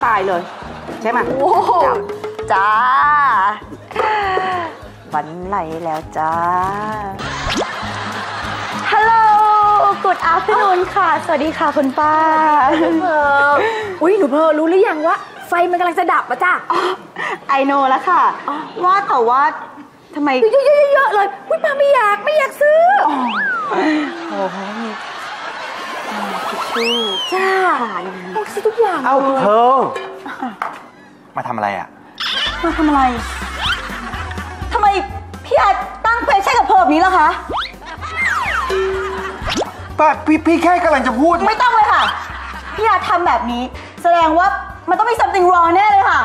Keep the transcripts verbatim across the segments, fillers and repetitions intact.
ตายเลยใช่ไหมโอ้จ้าวันไหลแล้วจ้าฮัลโหลกูดอาฟเตอร์นูนค่ะสวัสดีค่ะคุณป้าเพออุ้ยหนูเพอรู้หรือยังว่าไฟมันกำลังจะดับอะจ้าไอโนแล้วค่ะว่าแต่ว่าทำไมเยอะๆเลยอุ้ยป้าไม่อยากไม่อยากซื้อโอ้โหทิชชู่จ้าต้องซื้อทุกอย่างเอ้าเธอมาทำอะไรอ่ะมาทำอะไรทำไมพี่อาตั้งเควสใช่กับเพิร์บนี้ล่ะคะป้าพี่พี่แค่กำลังจะพูดไม่ต้องเลยค่ะพี่อาทำแบบนี้แสดงว่ามันต้องมี something wrong แน่เลยค่ะ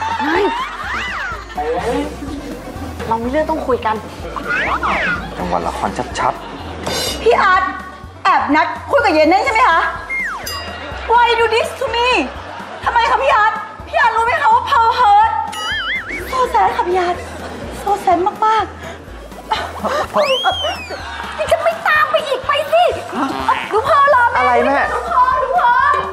เรามีเรื่องต้องคุยกันจังหวะละครชัดๆพี่อาร์ตแอบนัดคุยกับเย็นนั่นใช่ไหมคะ Why you do this to me ทำไมคะพี่อาร์ตพี่อาร์ตรู้ไหมคะว่า Pearl hurt โซแซนค่ะพี่อาร์ตโซแซนมากๆนี่จะไม่ตามไปอีกไปสิดูเพอรอแม่อะไรแม่ดูเพอดูเพอ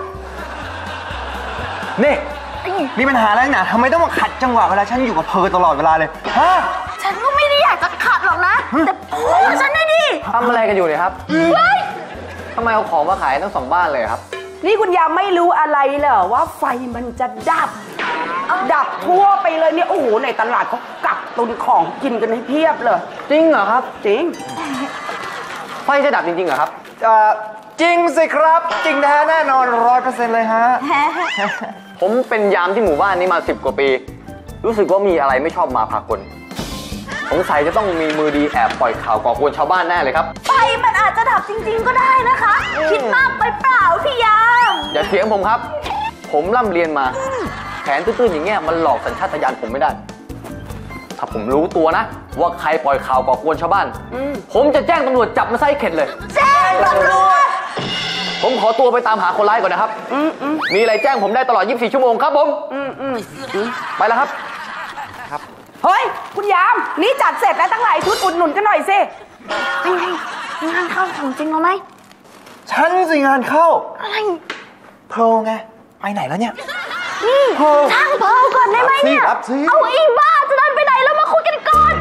นี่มีปัญหาอะไรหนาทำไมต้องมาขัดจังหวะเวลาฉันอยู่กับเพอตลอดเวลาเลยฮะฉันก็ไม่ได้อยากจะขัดหรอกนะแต่พูดฉันได้ดิทำอะไรกันอยู่เนี่ยครับทำไมเอาของมาขายทั้งสองบ้านเลยครับนี่คุณยามไม่รู้อะไรเหรอว่าไฟมันจะดับดับทั่วไปเลยเนี่ยโอ้โหในตลาดเขากักตุนของกินกันให้เพียบเลยจริงเหรอครับจริงไฟจะดับจริงๆเหรอครับจริงสิครับจริงแท้แน่นอนร้อยเปอร์เซ็นต์เลยฮะผมเป็นยามที่หมู่บ้านนี้มาสิบกว่าปีรู้สึกว่ามีอะไรไม่ชอบมาพากลสงสัยจะต้องมีมือดีแอบปล่อยข่าวก่อกวนชาวบ้านแน่เลยครับไฟมันอาจจะดับจริงๆก็ได้นะคะคิดมากไปเปล่าพี่ยามอย่าเถียงผมครับผมร่ำเรียนมาแผนตื้นๆอย่างเงี้ยมันหลอกสัญชาตญาณผมไม่ได้ถ้าผมรู้ตัวนะว่าใครปล่อยข่าวก่อกวนชาวบ้านผมจะแจ้งตำรวจจับมาไส้เข็ดเลยแจ้งตำรวจผมขอตัวไปตามหาคนร้ายก่อนนะครับมีอะไรแจ้งผมได้ตลอดยี่สิบสี่ชั่วโมงครับผมไปแล้วครับครับเฮ้ยคุณยามนี่จัดเสร็จแล้วตั้งหลายชุดอุดหนุนกันหน่อยสิเป็นไงงานเข้าของจริงเอาไหมฉันสิงานเข้าอะไรโพรไงไปไหนแล้วเนี่ยนี่ช่างเพลก่อนได้ไหมเนี่ยเอาอีบ้าจะเดินไปไหนแล้วมาคุยกันก่อน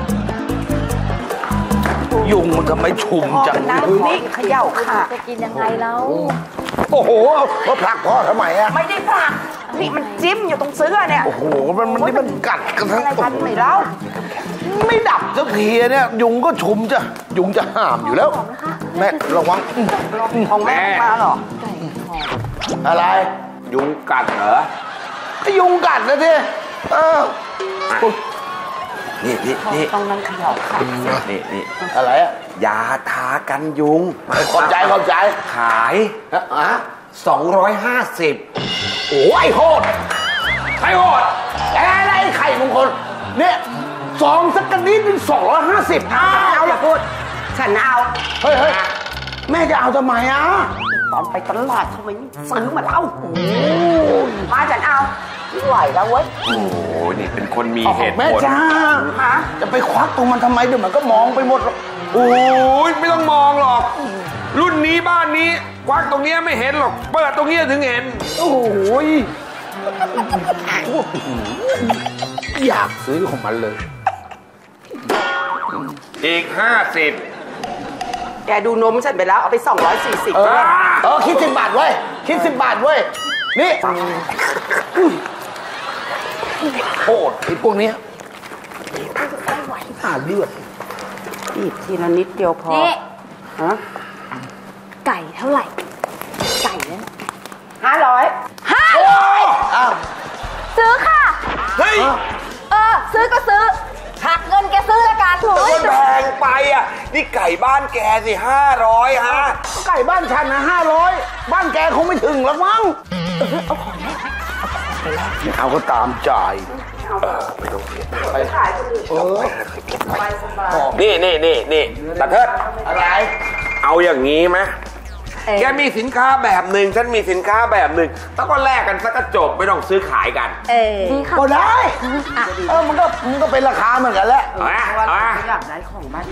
ยุงมันทำไมชุมจังนี่เขย่าค่ะจะกินยังไงแล้วโอ้โหเขาผลักพ่อทำไมอะไม่ได้ผลักนี่มันจิ้มอยู่ตรงเสื้อเนี่ยโอ้โหมันมันนี่มันกัดกันทั้งตัวไหนเล่าไม่ดับสักทีเนี่ยยุงก็ชุมจ้ะยุงจะห้ามอยู่แล้วแม่ระวังของแม่มาหรออะไรยุงกัดเหรอยุงกัดนะทีเออนี่นี่นี่ต้องนั่งเขย่าค่ะนี่นี่อะไรอะยาทากันยุงขอบใจขอบใจขายอ่ะสองร้อยห้าสิบโอ้ยโหดไข่โหดอะไรไข่มงคลเนี่ยสองสักกันนิดเป็นสองร้อยห้าสิบอ้าวอย่าพูดฉันเอาเฮ้ยเฮ้ยแม่จะเอาทำไมอ่ะตอนไปตลาดทำไมซื้อมาเล่ามาฉันเอาไม่ไหวแล้วเว้ยโอ้โหนี่เป็นคนมีเหตุผลแม่จ้าจะไปควักตรงมันทำไมเดี๋ยวมันก็มองไปหมดโอ้ยไม่ต้องมองหรอกรุ่นนี้บ้านนี้ควักตรงนี้ไม่เห็นหรอกเปิดตรงนี้ถึงเห็นโอ้ยอยากซื้อของมันเลยอีกห้าสิบแกดูนมฉันไปแล้วเอาไปสองร้อยสี่สิบเออคิดสิบบาทเว้ยคิดสิบบาทเว้ยนี่โคตรไอ้พวกนี้ไม่ไหวหาเลือดอีกทีละนิดเดียวพอฮะไก่เท่าไหร่ไก่เนี่ยห้าร้อยห้าร้อยอ้าวซื้อค่ะเฮ้ยเออซื้อก็ซื้อหักเงินแกซื้อละกันโอ้ยแพงไปอ่ะนี่ไก่บ้านแกสิห้าร้อยฮะไก่บ้านฉันนะห้าร้อยบ้านแกคงไม่ถึงหรอกมั้งเอาของแม่เอาของไปแล้วเอาก็ตามใจไม่ต้องเสียไปขายคนอื่นนี่นี่นี่นี่ตะเทิดอะไรเอาอย่างนี้ไหมแกมีสินค้าแบบหนึ่งฉันมีสินค้าแบบหนึ่งแล้วก็แลกกันสักกระจบไม่ต้องซื้อขายกันเออก็ได้เออมันก็มันก็เป็นราคาเหมือนกันแหละเอาไหมเอาไหมอยากได้ของบ้าน